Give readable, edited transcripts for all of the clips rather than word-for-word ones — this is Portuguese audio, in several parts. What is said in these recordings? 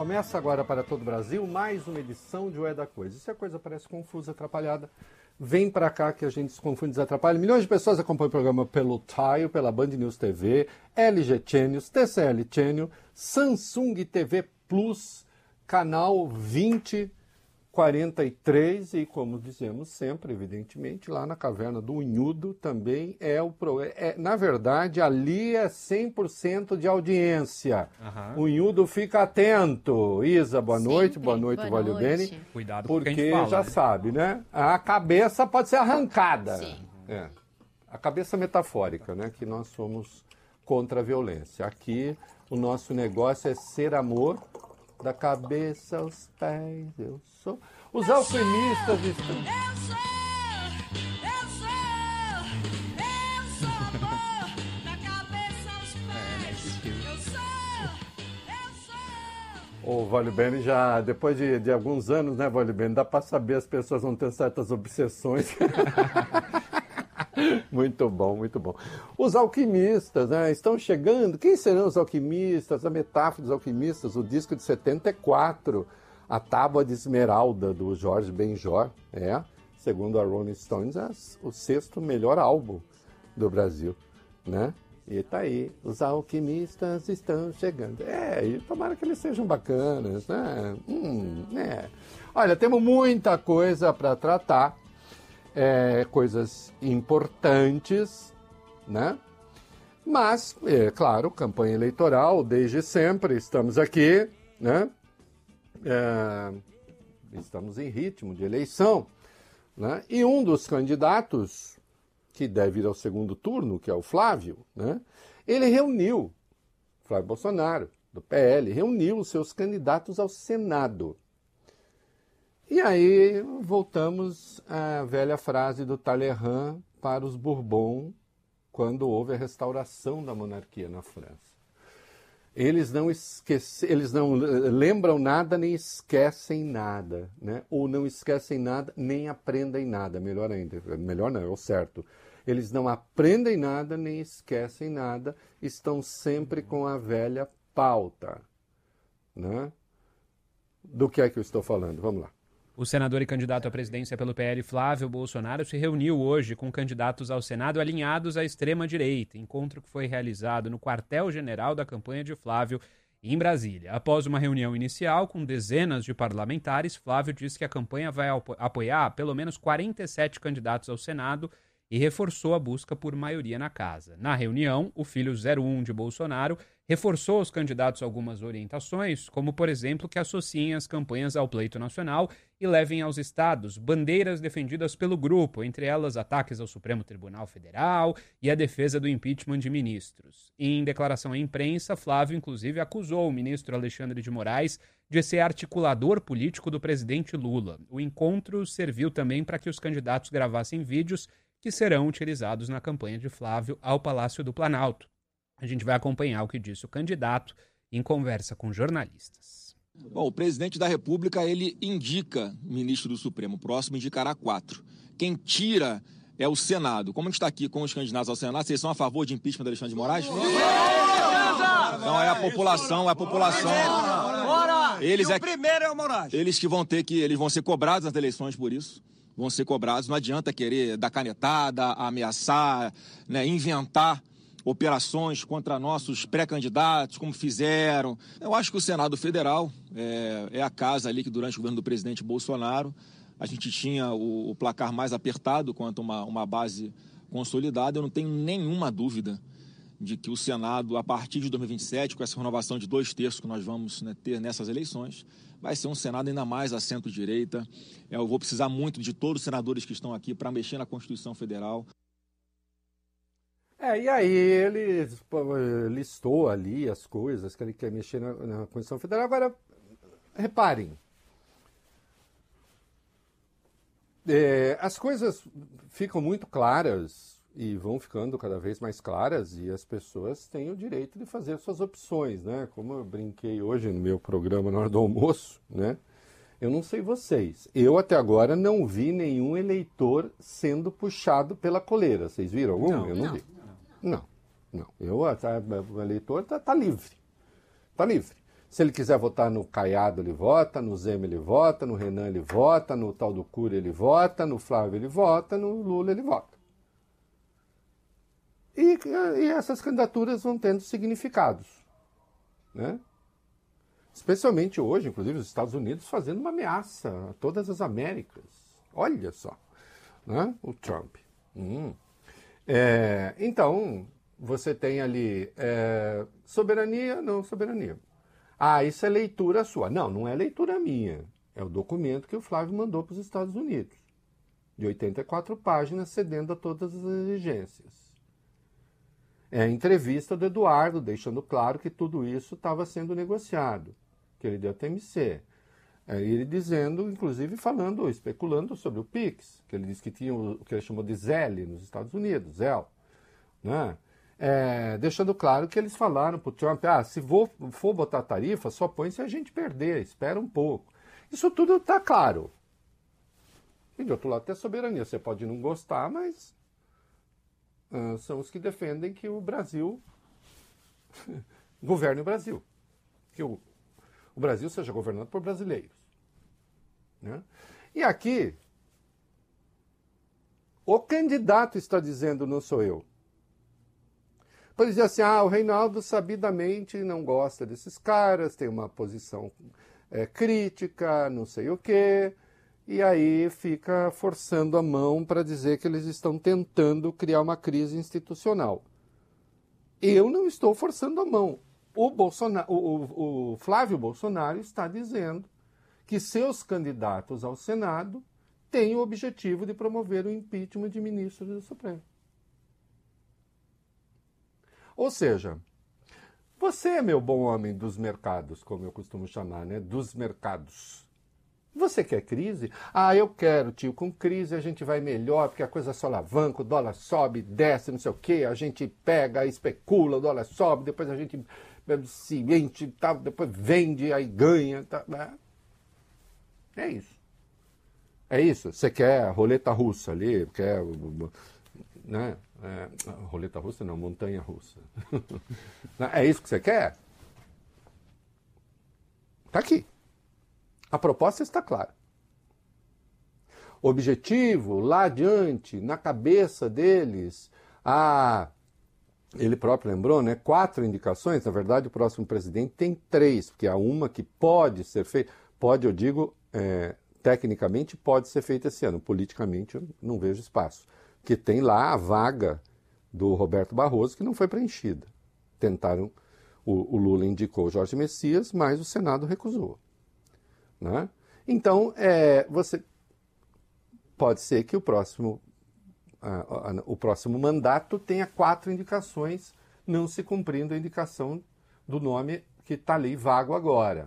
Começa agora para todo o Brasil mais uma edição de Ué da Coisa. E se a coisa parece confusa, atrapalhada, vem para cá que a gente se confunde e desatrapalha. Milhões de pessoas acompanham o programa pelo Tile, pela Band News TV, LG Channels, TCL Channel, Samsung TV Plus, canal 2043 e, como dizemos sempre, evidentemente, lá na Caverna do Unhudo também na verdade, ali é 100% de audiência. Uhum. O Unhudo fica atento. Isa, boa noite, Valio Bene. Cuidado porque fala, já né? sabe, né? A cabeça pode ser arrancada. Sim. A cabeça metafórica, né? Que nós somos contra a violência. Aqui, o nosso negócio é ser amor. Da cabeça aos pés, eu sou. Os alquimistas estão. Eu sou amor. Da cabeça aos pés, eu sou. O Valio Bene já, depois de alguns anos, né, Valio Bene, dá para saber, as pessoas vão ter certas obsessões. Muito bom, muito bom. Os alquimistas, né, estão chegando. Quem serão os alquimistas? A metáfora dos alquimistas, o disco de 74, a Tábua de Esmeralda, do Jorge Benjor, segundo a Rolling Stones, o 6º melhor álbum do Brasil, né? E tá aí, os alquimistas estão chegando. E tomara que eles sejam bacanas, né? Olha, temos muita coisa para tratar. Coisas importantes, né? Mas, claro, campanha eleitoral, desde sempre, estamos aqui, né? Estamos em ritmo de eleição, né? E um dos candidatos, que deve ir ao segundo turno, que é o Flávio, né? Ele reuniu, Flávio Bolsonaro, do PL, reuniu os seus candidatos ao Senado. E aí voltamos à velha frase do Talleyrand para os Bourbon, quando houve a restauração da monarquia na França. Eles não lembram nada nem esquecem nada, né? Ou não esquecem nada nem aprendem nada, melhor ainda. Melhor não, é o certo. Eles não aprendem nada nem esquecem nada, estão sempre com a velha pauta, né? Do que é que eu estou falando? Vamos lá. O senador e candidato à presidência pelo PL, Flávio Bolsonaro, se reuniu hoje com candidatos ao Senado alinhados à extrema-direita, encontro que foi realizado no quartel-general da campanha de Flávio, em Brasília. Após uma reunião inicial com dezenas de parlamentares, Flávio disse que a campanha vai apoiar pelo menos 47 candidatos ao Senado e reforçou a busca por maioria na casa. Na reunião, o filho 01 de Bolsonaro reforçou aos candidatos algumas orientações, como, por exemplo, que associem as campanhas ao pleito nacional e levem aos estados bandeiras defendidas pelo grupo, entre elas ataques ao Supremo Tribunal Federal e a defesa do impeachment de ministros. Em declaração à imprensa, Flávio, inclusive, acusou o ministro Alexandre de Moraes de ser articulador político do presidente Lula. O encontro serviu também para que os candidatos gravassem vídeos que serão utilizados na campanha de Flávio ao Palácio do Planalto. A gente vai acompanhar o que disse o candidato em conversa com jornalistas. Bom, o presidente da República, ele indica ministro do Supremo. O próximo indicará 4. Quem tira é o Senado. Como a gente está aqui com os candidatos ao Senado, vocês são a favor de impeachment do Alexandre de Moraes? Não, é a população. O primeiro é o Moraes. Eles vão ser cobrados nas eleições por isso. Vão ser cobrados. Não adianta querer dar canetada, ameaçar, né, inventar operações contra nossos pré-candidatos, como fizeram. Eu acho que o Senado Federal é a casa ali que, durante o governo do presidente Bolsonaro, a gente tinha o placar mais apertado quanto a uma base consolidada. Eu não tenho nenhuma dúvida de que o Senado, a partir de 2027, com essa renovação de 2/3 que nós vamos, né, ter nessas eleições, vai ser um Senado ainda mais à centro-direita. Eu vou precisar muito de todos os senadores que estão aqui para mexer na Constituição Federal. E aí ele listou ali as coisas que ele quer mexer na Constituição Federal. Agora, reparem, as coisas ficam muito claras e vão ficando cada vez mais claras, e as pessoas têm o direito de fazer suas opções, né? Como eu brinquei hoje no meu programa na hora do almoço, né? Eu não sei vocês, eu até agora não vi nenhum eleitor sendo puxado pela coleira. Vocês viram algum? Eu não vi. Não. O eleitor está livre. Está livre. Se ele quiser votar no Caiado, ele vota, no Zema ele vota, no Renan ele vota, no tal do Cury ele vota, no Flávio ele vota, no Lula ele vota. E essas candidaturas vão tendo significados, né? Especialmente hoje, inclusive, os Estados Unidos fazendo uma ameaça a todas as Américas. Olha só, né? O Trump. Então, você tem ali soberania, não soberania. Ah, isso é leitura sua. Não, não é leitura minha. É o documento que o Flávio mandou para os Estados Unidos, de 84 páginas, cedendo a todas as exigências. É a entrevista do Eduardo, deixando claro que tudo isso estava sendo negociado, que ele deu a TMC. Ele dizendo, inclusive falando, especulando sobre o PIX, que ele disse que tinha o que ele chamou de ZEL nos Estados Unidos, ZEL, né? Deixando claro que eles falaram para o Trump, se for botar tarifa, só põe se a gente perder, espera um pouco. Isso tudo está claro. E de outro lado tem a soberania, você pode não gostar, mas são os que defendem que o Brasil governe o Brasil. Que o Brasil seja governado por brasileiros. Né? E aqui, o candidato está dizendo, não sou eu. Por dizer assim, o Reinaldo sabidamente não gosta desses caras, tem uma posição crítica, não sei o quê, e aí fica forçando a mão para dizer que eles estão tentando criar uma crise institucional. Eu não estou forçando a mão. O Flávio Bolsonaro está dizendo que seus candidatos ao Senado têm o objetivo de promover o impeachment de ministros do Supremo. Ou seja, você é meu bom homem dos mercados, como eu costumo chamar, né? Dos mercados. Você quer crise? Eu quero, tio, com crise a gente vai melhor, porque a coisa só alavanca, o dólar sobe, desce, não sei o quê, a gente pega, especula, o dólar sobe, depois a gente se enche, tá, depois vende, aí ganha. Tá, né? É isso. É isso. Você quer a roleta russa ali, quer, né? Roleta russa não, montanha russa. É isso que você quer? Está aqui. A proposta está clara. O objetivo, lá adiante, na cabeça deles, ele próprio lembrou, né? 4 indicações. Na verdade, o próximo presidente tem 3, porque há uma que pode ser feita. Pode, eu digo, tecnicamente pode ser feita esse ano. Politicamente, eu não vejo espaço. Que tem lá a vaga do Roberto Barroso, que não foi preenchida. Tentaram, o Lula indicou o Jorge Messias, mas o Senado recusou. Né? Então, pode ser que o próximo mandato tenha 4 indicações, não se cumprindo a indicação do nome que está ali vago agora.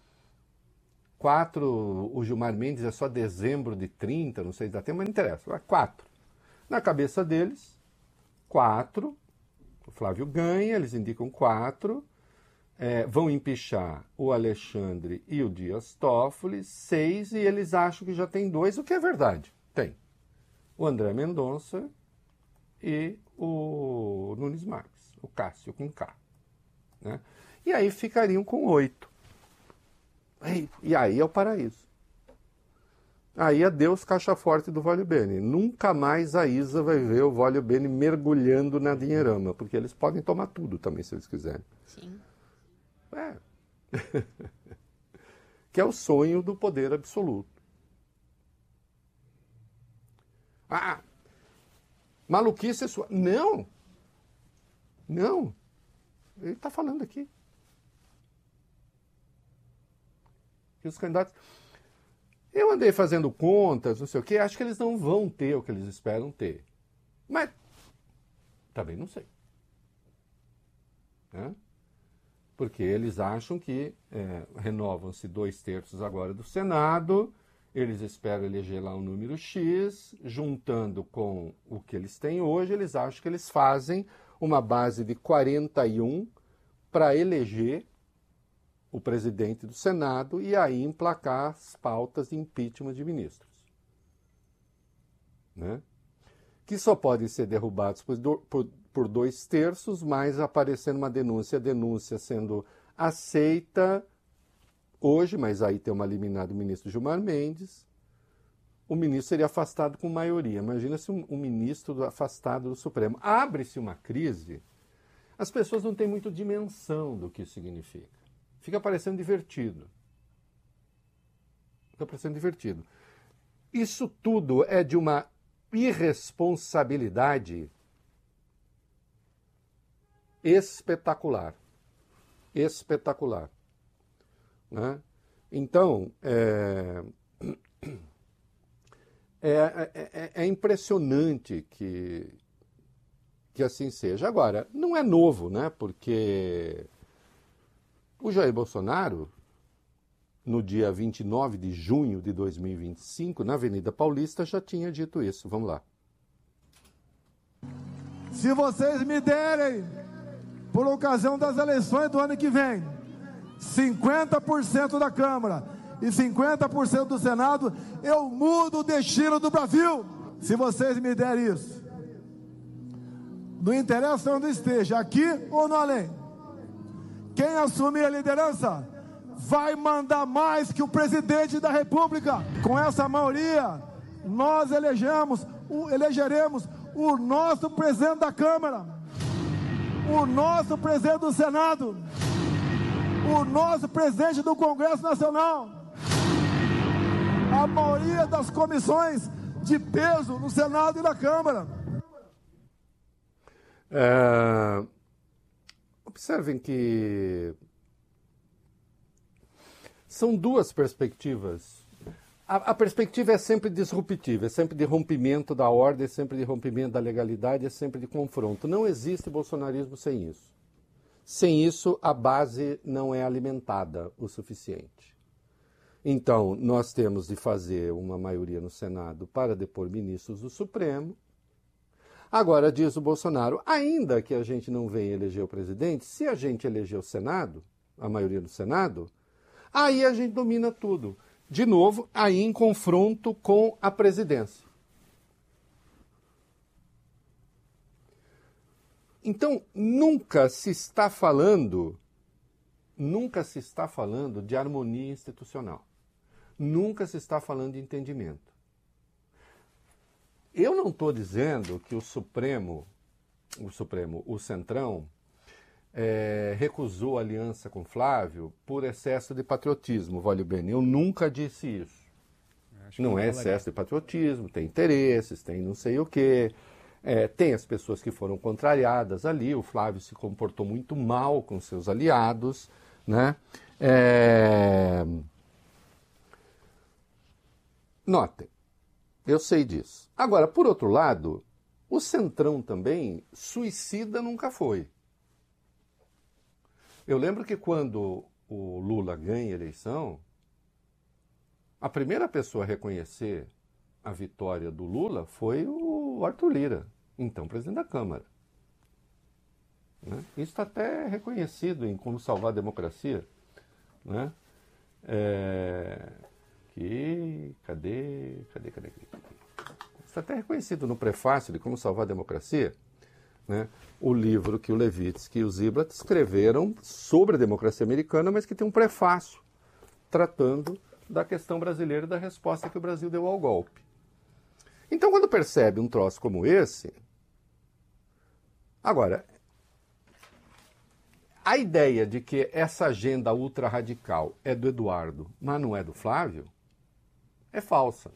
4, o Gilmar Mendes é só dezembro de 30, não sei se dá tempo, mas não interessa. 4. Na cabeça deles, 4. O Flávio ganha, eles indicam 4. Vão empichar o Alexandre e o Dias Toffoli, 6, e eles acham que já tem 2, o que é verdade. Tem. O André Mendonça e o Nunes Marques, o Cássio com K. Né? E aí ficariam com 8. E aí é o paraíso. Aí adeus caixa forte do Vólio Bene. Nunca mais a Isa vai ver o Vólio Bene mergulhando na dinheirama, porque eles podem tomar tudo também, se eles quiserem. Sim. Que é o sonho do poder absoluto. Maluquice é sua. Não! Não! Ele está falando aqui. Que os candidatos... Eu andei fazendo contas, não sei o quê, acho que eles não vão ter o que eles esperam ter. Mas também não sei. Né? Porque eles acham que renovam-se 2/3 agora do Senado, eles esperam eleger lá um número X, juntando com o que eles têm hoje, eles acham que eles fazem uma base de 41 para eleger o presidente do Senado e aí emplacar as pautas de impeachment de ministros. Né? Que só podem ser derrubados por 2/3, mas aparecendo uma denúncia, a denúncia sendo aceita, hoje, mas aí tem uma liminar do ministro Gilmar Mendes, o ministro seria afastado com maioria. Imagina se um ministro afastado do Supremo. Abre-se uma crise, as pessoas não têm muito dimensão do que isso significa. Fica parecendo divertido. Fica parecendo divertido. Isso tudo é de uma irresponsabilidade espetacular. Espetacular. Né? Então, é impressionante que assim seja. Agora, não é novo, né? Porque o Jair Bolsonaro, no dia 29 de junho de 2025, na Avenida Paulista, já tinha dito isso. Vamos lá. Se vocês me derem, por ocasião das eleições do ano que vem, 50% da Câmara e 50% do Senado, eu mudo o destino do Brasil. Se vocês me derem isso, não interessa onde esteja, aqui ou no além, quem assumir a liderança vai mandar mais que o presidente da República. Com essa maioria, nós elegeremos o nosso presidente da Câmara, o nosso presidente do Senado, o nosso presidente do Congresso Nacional, a maioria das comissões de peso no Senado e na Câmara. Observem que são duas perspectivas. A perspectiva é sempre disruptiva, é sempre de rompimento da ordem, é sempre de rompimento da legalidade, é sempre de confronto. Não existe bolsonarismo sem isso. Sem isso, a base não é alimentada o suficiente. Então, nós temos de fazer uma maioria no Senado para depor ministros do Supremo. Agora, diz o Bolsonaro, ainda que a gente não venha eleger o presidente, se a gente eleger o Senado, a maioria no Senado, aí a gente domina tudo. De novo, aí em confronto com a presidência. Então, nunca se está falando de harmonia institucional. Nunca se está falando de entendimento. Eu não estou dizendo que o Centrão, recusou a aliança com Flávio por excesso de patriotismo, vale bem. Eu nunca disse isso. Não é excesso de patriotismo, tem interesses, tem não sei o quê. Tem as pessoas que foram contrariadas ali, o Flávio se comportou muito mal com seus aliados, né? Notem, eu sei disso. Agora, por outro lado, o Centrão também suicida nunca foi. Eu lembro que quando o Lula ganha a eleição, a primeira pessoa a reconhecer a vitória do Lula foi o Arthur Lira, então presidente da Câmara. Né? Isso está até reconhecido em Como Salvar a Democracia. Né? Cadê? Está até reconhecido no prefácio de Como Salvar a Democracia, né? O livro que o Levitsky e o Ziblatt escreveram sobre a democracia americana, mas que tem um prefácio tratando da questão brasileira e da resposta que o Brasil deu ao golpe. Então, quando percebe um troço como esse... Agora, a ideia de que essa agenda ultra-radical é do Eduardo, mas não é do Flávio, é falsa.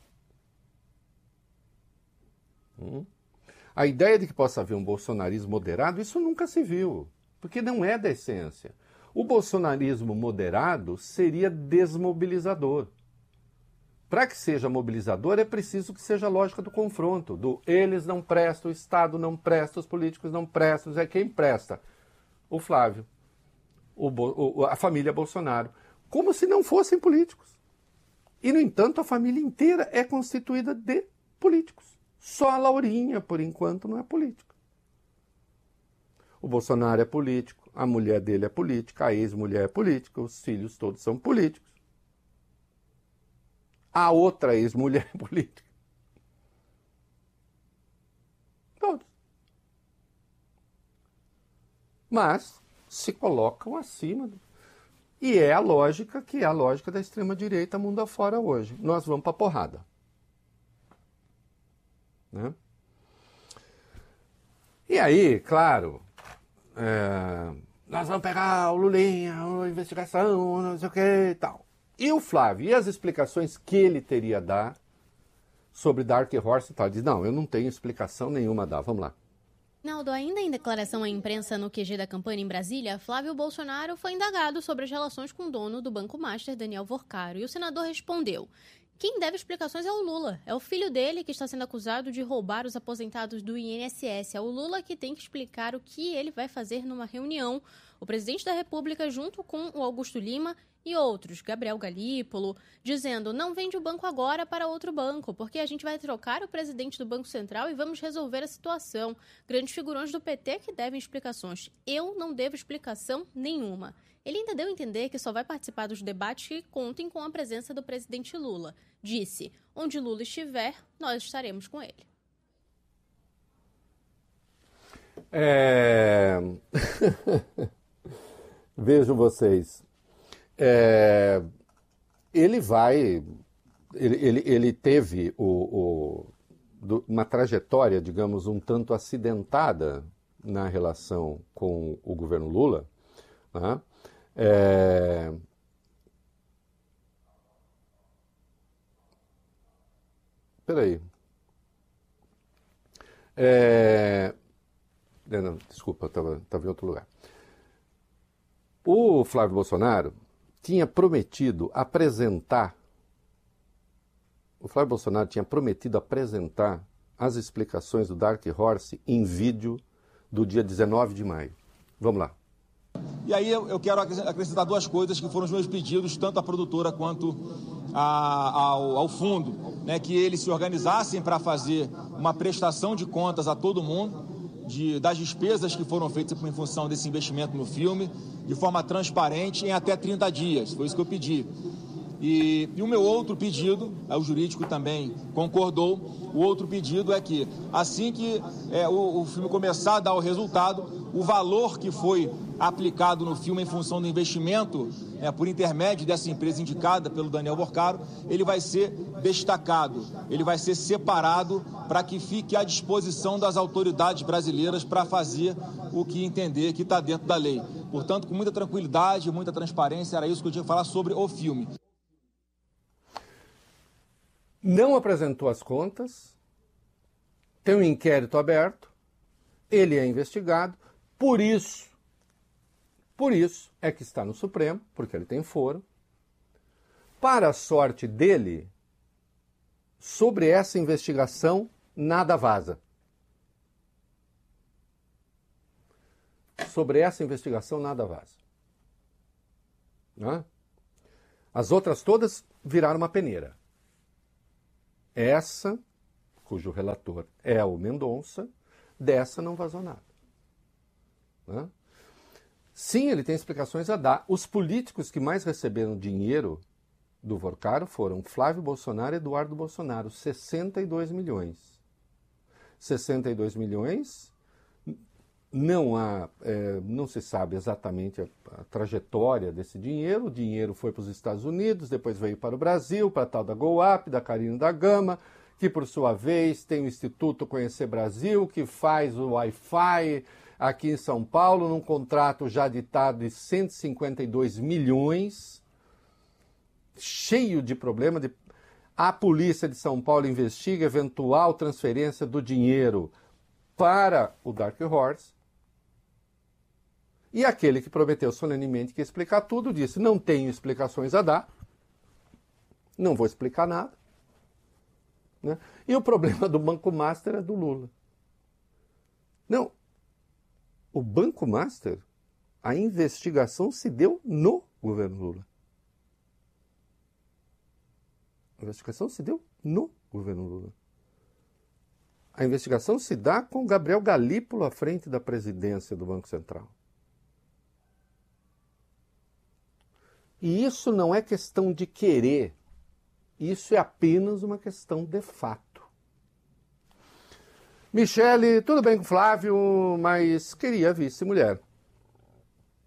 A ideia de que possa haver um bolsonarismo moderado, isso nunca se viu, porque não é da essência. O bolsonarismo moderado seria desmobilizador. Para que seja mobilizador, é preciso que seja a lógica do confronto, do eles não prestam, o Estado não presta, os políticos não prestam, quem presta? O Flávio, a família Bolsonaro, como se não fossem políticos. E, no entanto, a família inteira é constituída de políticos. Só a Laurinha, por enquanto, não é política. O Bolsonaro é político, a mulher dele é política, a ex-mulher é política, os filhos todos são políticos. A outra ex-mulher é política. Todos. Mas se colocam acima. E é a lógica que é a lógica da extrema-direita mundo afora hoje. Nós vamos para a porrada. Né? E aí, claro, nós vamos pegar o Lulinha, a investigação, não sei o que e tal. E o Flávio, e as explicações que ele teria a dar sobre Dark Horse e tal? Ele diz, não, eu não tenho explicação nenhuma a dar, vamos lá. Naldo, ainda em declaração à imprensa no QG da campanha em Brasília, Flávio Bolsonaro foi indagado sobre as relações com o dono do Banco Master, Daniel Vorcaro, e o senador respondeu: quem deve explicações é o Lula. É o filho dele que está sendo acusado de roubar os aposentados do INSS. É o Lula que tem que explicar o que ele vai fazer numa reunião. O presidente da República, junto com o Augusto Lima e outros, Gabriel Galípolo, dizendo: não vende o banco agora para outro banco, porque a gente vai trocar o presidente do Banco Central e vamos resolver a situação. Grandes figurões do PT que devem explicações. Eu não devo explicação nenhuma. Ele ainda deu a entender que só vai participar dos debates que contem com a presença do presidente Lula. Disse: onde Lula estiver, nós estaremos com ele. Vejam vocês. Ele teve uma trajetória, digamos, um tanto acidentada na relação com o governo Lula, né? Peraí. Não, desculpa, estava em outro lugar. O Flávio Bolsonaro tinha prometido apresentar as explicações do Dark Horse em vídeo do dia 19 de maio. Vamos lá. E aí eu quero acrescentar duas coisas que foram os meus pedidos, tanto à produtora quanto ao fundo, né, que eles se organizassem para fazer uma prestação de contas a todo mundo das despesas que foram feitas em função desse investimento no filme, de forma transparente, em até 30 dias. Foi isso que eu pedi. E o meu outro pedido, o jurídico também concordou, o outro pedido é que, assim que o filme começar a dar o resultado, o valor que foi aplicado no filme em função do investimento, por intermédio dessa empresa indicada pelo Daniel Vorcaro, ele vai ser destacado, ele vai ser separado para que fique à disposição das autoridades brasileiras para fazer o que entender que está dentro da lei. Portanto, com muita tranquilidade, muita transparência, era isso que eu tinha que falar sobre o filme. Não apresentou as contas, tem um inquérito aberto, ele é investigado, por isso é que está no Supremo, porque ele tem foro. Para a sorte dele, sobre essa investigação, nada vaza. Sobre essa investigação, nada vaza. Né? As outras todas viraram uma peneira. Essa, cujo relator é o Mendonça, dessa não vazou nada. Né? Sim, ele tem explicações a dar. Os políticos que mais receberam dinheiro do Vorcaro foram Flávio Bolsonaro e Eduardo Bolsonaro, 62 milhões. 62 milhões, não se sabe exatamente a trajetória desse dinheiro. O dinheiro foi para os Estados Unidos, depois veio para o Brasil, para a tal da GoUp, da Carina da Gama, que por sua vez tem o Instituto Conhecer Brasil, que faz o Wi-Fi aqui em São Paulo, num contrato já ditado de 152 milhões, cheio de problema. A polícia de São Paulo investiga eventual transferência do dinheiro para o Dark Horse. E aquele que prometeu solenemente que ia explicar tudo, disse: não tenho explicações a dar, não vou explicar nada. Né? E o problema do Banco Master é do Lula. Não, o Banco Master, a investigação se deu no governo Lula. A investigação se deu no governo Lula. A investigação se dá com Gabriel Galípolo à frente da presidência do Banco Central. E isso não é questão de querer, isso é apenas uma questão de fato. Michele, tudo bem com Flávio, mas queria vice-mulher.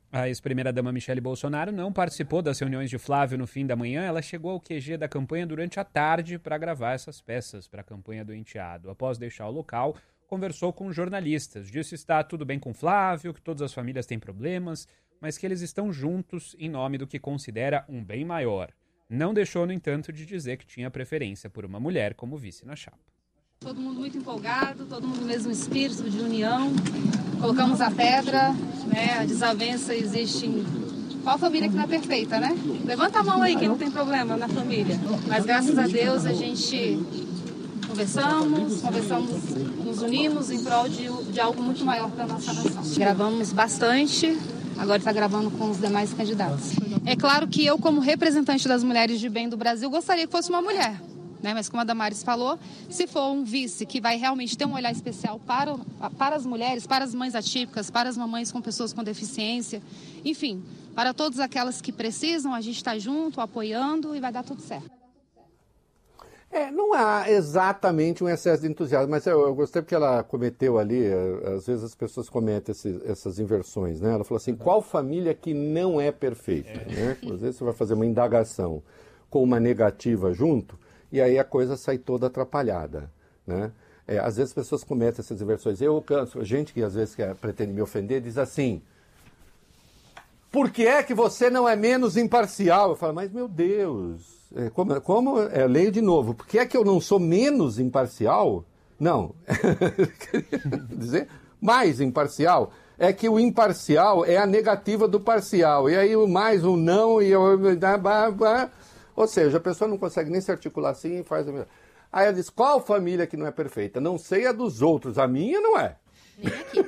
A ex-primeira-dama Michele Bolsonaro não participou das reuniões de Flávio no fim da manhã. Ela chegou ao QG da campanha durante a tarde para gravar essas peças para a campanha do enteado. Após deixar o local, conversou com jornalistas. Disse estar tudo bem com Flávio, que todas as famílias têm problemas, mas que eles estão juntos em nome do que considera um bem maior. Não deixou, no entanto, de dizer que tinha preferência por uma mulher como vice na chapa. Todo mundo muito empolgado, todo mundo no mesmo espírito de união. Colocamos a pedra, né? A desavença existe em... Qual família que não é perfeita, né? Levanta a mão aí quem não tem problema na família. Mas graças a Deus a gente conversamos, nos unimos em prol de algo muito maior para a nossa nação. Gravamos bastante, agora está gravando com os demais candidatos. É claro que eu, como representante das mulheres de bem do Brasil, gostaria que fosse uma mulher. Né? Mas como a Damares falou, se for um vice que vai realmente ter um olhar especial para as mulheres, para as mães atípicas, para as mamães com pessoas com deficiência, enfim, para todas aquelas que precisam, a gente está junto, apoiando e vai dar tudo certo. Não há exatamente um excesso de entusiasmo, mas eu gostei porque ela cometeu ali, às vezes as pessoas cometem essas inversões, né? Ela falou assim, qual família que não é perfeita? Né? Às vezes você vai fazer uma indagação com uma negativa junto, e aí a coisa sai toda atrapalhada, né? Às vezes as pessoas cometem essas inversões. Eu canso, gente que às vezes pretende me ofender, diz assim, por que é que você não é menos imparcial? Eu falo, mas meu Deus, leio de novo, por que é que eu não sou menos imparcial? Não, dizer mais imparcial. É que o imparcial é a negativa do parcial, e aí o mais, o não, e ou seja, a pessoa não consegue nem se articular assim e faz... Aí ela diz, qual família que não é perfeita? Não sei a dos outros, a minha não é. Nem aqui.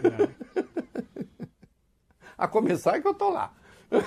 A começar é que eu tô lá.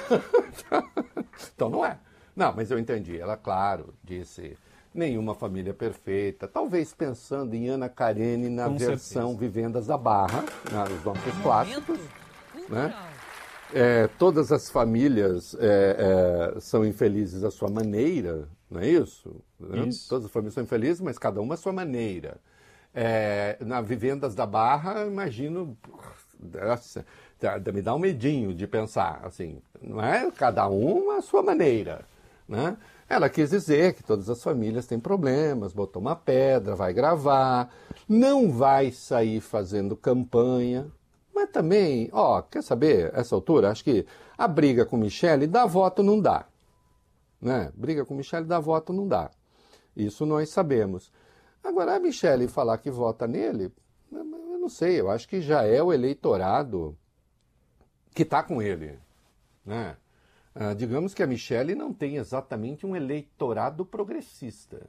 Então não é. Não, mas eu entendi. Ela, claro, disse, nenhuma família perfeita. Talvez pensando em Ana Karenina na versão Vivendas da Barra, os nossos clássicos, né? Todas as famílias são infelizes à sua maneira, não é isso? Isso. Todas as famílias são infelizes, mas cada uma à sua maneira. Na Vivendas da Barra, imagino, me dá um medinho de pensar, assim, não é? Cada uma à sua maneira, né? Ela quis dizer que todas as famílias têm problemas, botou uma pedra, vai gravar, não vai sair fazendo campanha. Mas também, quer saber, essa altura, acho que a briga com Michele dá voto não dá. Né? Briga com Michele dá voto não dá. Isso nós sabemos. Agora, a Michele falar que vota nele, eu não sei, eu acho que já é o eleitorado que está com ele. Né? Digamos que a Michele não tem exatamente um eleitorado progressista.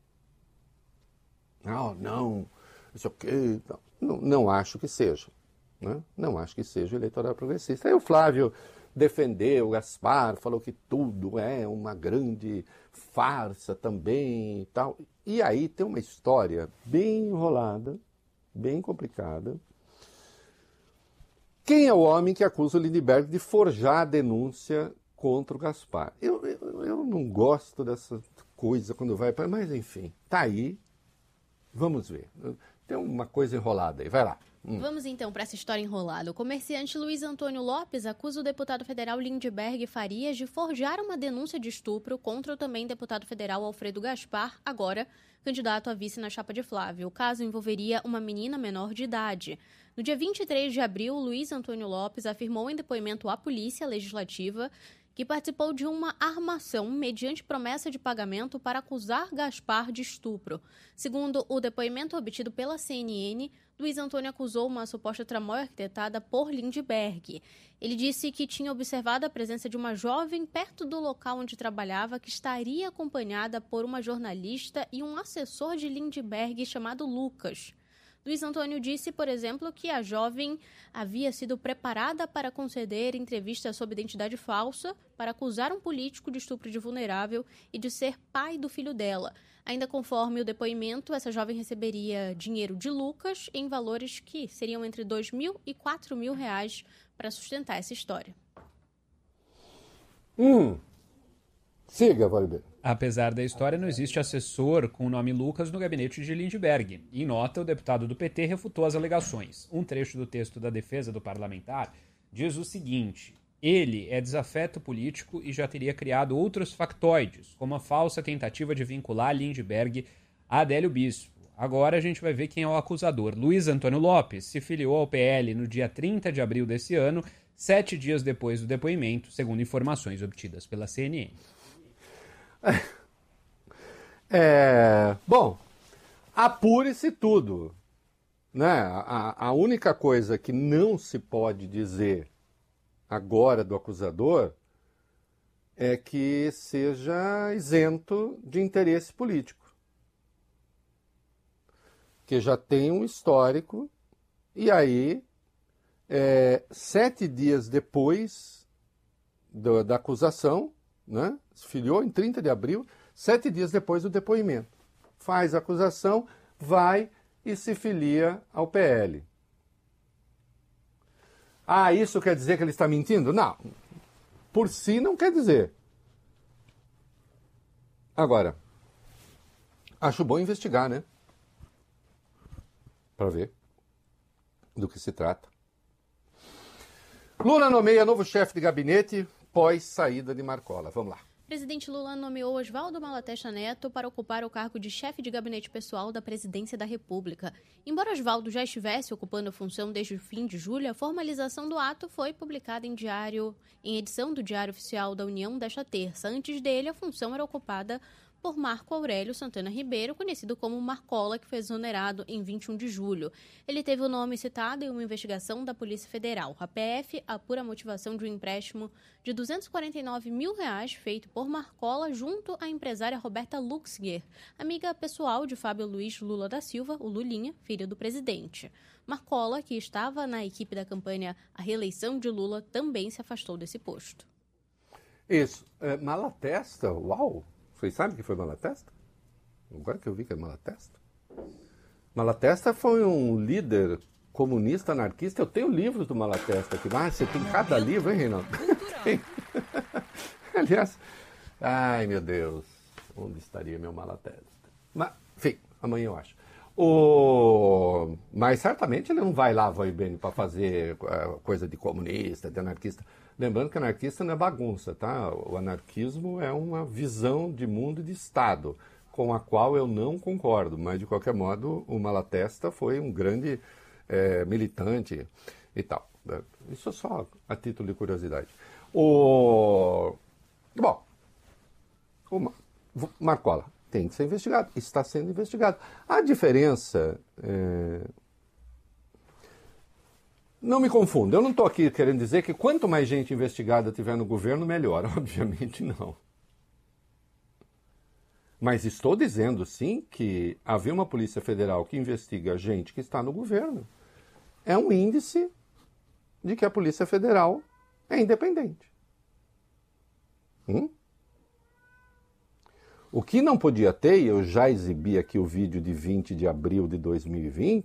Não, isso aqui... Não acho que seja. Né? Não acho que seja o eleitorado progressista. Aí o Flávio defendeu o Gaspar, falou que tudo é uma grande farsa também e tal. E aí tem uma história bem enrolada, bem complicada. Quem é o homem que acusa o Lindbergh de forjar a denúncia contra o Gaspar? Eu não gosto dessa coisa quando vai para... Mas enfim, tá aí. Vamos ver. Tem uma coisa enrolada aí. Vai lá. Vamos então para essa história enrolada. O comerciante Luiz Antônio Lopes acusa o deputado federal Lindbergh Farias de forjar uma denúncia de estupro contra o também deputado federal Alfredo Gaspar, agora candidato a vice na chapa de Flávio. O caso envolveria uma menina menor de idade. No dia 23 de abril, Luiz Antônio Lopes afirmou em depoimento à Polícia Legislativa que participou de uma armação mediante promessa de pagamento para acusar Gaspar de estupro. Segundo o depoimento obtido pela CNN, Luiz Antônio acusou uma suposta tramóia arquitetada por Lindbergh. Ele disse que tinha observado a presença de uma jovem perto do local onde trabalhava que estaria acompanhada por uma jornalista e um assessor de Lindbergh chamado Lucas. Luiz Antônio disse, por exemplo, que a jovem havia sido preparada para conceder entrevista sob identidade falsa para acusar um político de estupro de vulnerável e de ser pai do filho dela. Ainda conforme o depoimento, essa jovem receberia dinheiro de Lucas em valores que seriam entre R$2.000 e R$4.000 para sustentar essa história. Siga, Valber. Apesar da história, não existe assessor com o nome Lucas no gabinete de Lindbergh. Em nota, o deputado do PT refutou as alegações. Um trecho do texto da defesa do parlamentar diz o seguinte, Ele é desafeto político e já teria criado outros factoides, como a falsa tentativa de vincular Lindbergh a Adélio Bispo. Agora a gente vai ver quem é o acusador. Luiz Antônio Lopes se filiou ao PL no dia 30 de abril desse ano, 7 dias depois do depoimento, segundo informações obtidas pela CNN. Bom, apure-se tudo. Né? A única coisa que não se pode dizer agora do acusador é que seja isento de interesse político. Que já tem um histórico, e aí, 7 dias depois da acusação, né, se filiou em 30 de abril, 7 dias depois do depoimento, faz a acusação, vai e se filia ao PL. Ah, isso quer dizer que ele está mentindo? Não, por si não quer dizer. Agora, acho bom investigar, né? Para ver do que se trata. Lula nomeia novo chefe de gabinete pós saída de Marcola. Vamos lá. Presidente Lula nomeou Oswaldo Malatesta Neto para ocupar o cargo de chefe de gabinete pessoal da Presidência da República. Embora Oswaldo já estivesse ocupando a função desde o fim de julho, a formalização do ato foi publicada em edição do Diário Oficial da União desta terça. Antes dele, a função era ocupada por Marco Aurélio Santana Ribeiro, conhecido como Marcola, que foi exonerado em 21 de julho. Ele teve o nome citado em uma investigação da Polícia Federal. A PF apura a motivação de um empréstimo de R$249 mil feito por Marcola junto à empresária Roberta Luxinger, amiga pessoal de Fábio Luiz Lula da Silva, o Lulinha, filho do presidente. Marcola, que estava na equipe da campanha à reeleição de Lula, também se afastou desse posto. Isso. Malatesta, uau! Vocês sabem o que foi Malatesta? Agora que eu vi que é Malatesta. Malatesta foi um líder comunista anarquista. Eu tenho livros do Malatesta aqui. Ah, você tem cada livro, hein, Reinaldo? Aliás, ai meu Deus, onde estaria meu Malatesta? Mas, enfim, amanhã eu acho. Mas certamente ele não vai lá, vai bem, para fazer coisa de comunista, de anarquista. Lembrando que anarquista não é bagunça, tá? O anarquismo é uma visão de mundo e de Estado, com a qual eu não concordo, mas de qualquer modo o Malatesta foi um grande militante e tal. Isso só a título de curiosidade. Bom, o Marcola tem que ser investigado, está sendo investigado. A diferença não me confunda, eu não estou aqui querendo dizer que quanto mais gente investigada tiver no governo, melhor. Obviamente não. Mas estou dizendo, sim, que haver uma Polícia Federal que investiga gente que está no governo é um índice de que a Polícia Federal é independente. O que não podia ter, e eu já exibi aqui o vídeo de 20 de abril de 2020,